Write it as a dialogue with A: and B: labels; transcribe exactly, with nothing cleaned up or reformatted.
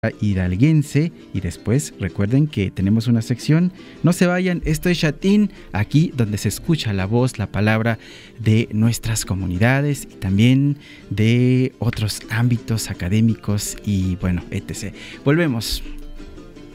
A: hidalguense. Y después recuerden que tenemos una sección, no se vayan, esto es Chatín, aquí donde se escucha la voz, la palabra de nuestras comunidades y también de otros ámbitos académicos y bueno, etcétera. Volvemos.